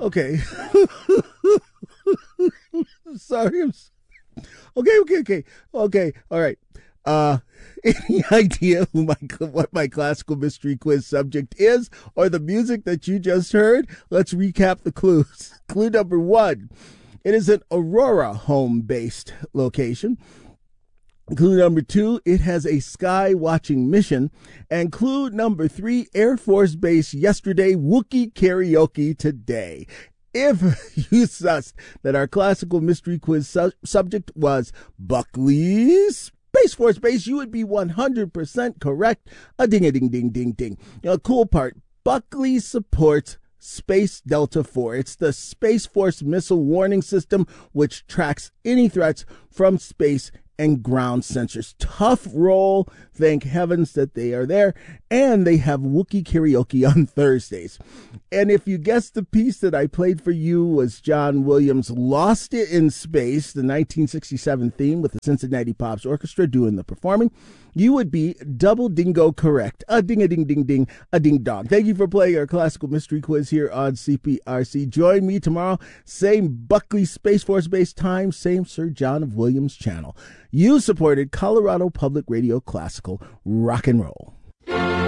Okay. Sorry. Okay. All right. Any idea what my classical mystery quiz subject is, or the music that you just heard? Let's recap the clues. Clue number 1. It is an Aurora home-based location. Clue number 2, it has a sky watching mission. And clue number 3, Air Force Base yesterday, Wookiee karaoke today. If you sussed that our classical mystery quiz subject was Buckley's Space Force Base, you would be 100% correct. A ding-a-ding-ding-ding-ding. Cool part, Buckley supports Space Delta IV. It's the Space Force Missile Warning System, which tracks any threats from space and ground sensors. Tough role. Thank heavens that they are there. And they have Wookiee karaoke on Thursdays. And if you guessed the piece that I played for you was John Williams' Lost It in Space, the 1967 theme with the Cincinnati Pops Orchestra doing the performing, you would be double dingo correct. A ding-a-ding-ding-ding, a ding-dong. Thank you for playing our classical mystery quiz here on CPRC. Join me tomorrow, same Buckley Space Force Base time, same Sir John of Williams channel. You supported Colorado Public Radio Classical Rock and Roll.